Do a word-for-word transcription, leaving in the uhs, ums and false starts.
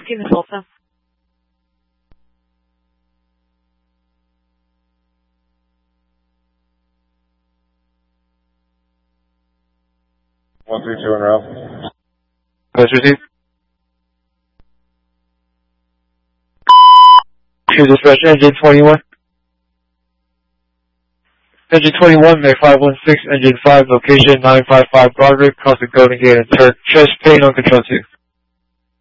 Team is Tulsa. one three two in row. Post received. Here's dispatch, engine twenty-one. Engine twenty-one, May five one six, engine five, location nine five five Broderick, crossing Golden Gate and Turk. Chest pain on control two.